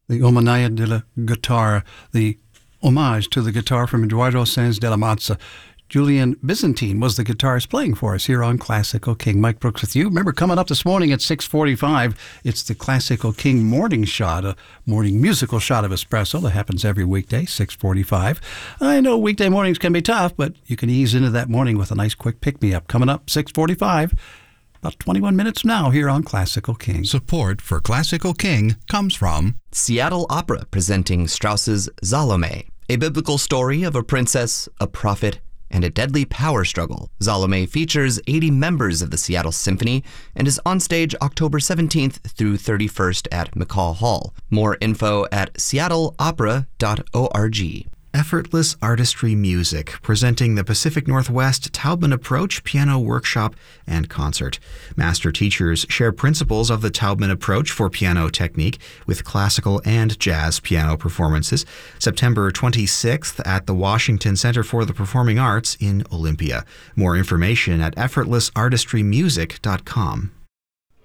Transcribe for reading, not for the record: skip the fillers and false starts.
the Omanaya de la Guitarra, the homage to the guitar from Eduardo Sanz de la Mazza. Julian Byzantine was the guitarist playing for us here on Classical King. Mike Brooks with you. Remember, coming up this morning at 6:45, it's the Classical King morning shot, a morning musical shot of espresso that happens every weekday, 6:45. I know weekday mornings can be tough, but you can ease into that morning with a nice quick pick-me-up. Coming up, 6:45, about 21 minutes from now here on Classical King. Support for Classical King comes from Seattle Opera presenting Strauss's Salome, a biblical story of a princess, a prophet, and a deadly power struggle. Salome features 80 members of the Seattle Symphony and is on stage October 17th through 31st at McCall Hall. More info at seattleopera.org. Effortless Artistry Music, presenting the Pacific Northwest Taubman Approach Piano Workshop and Concert. Master teachers share principles of the Taubman Approach for piano technique with classical and jazz piano performances. September 26th at the Washington Center for the Performing Arts in Olympia. More information at effortlessartistrymusic.com.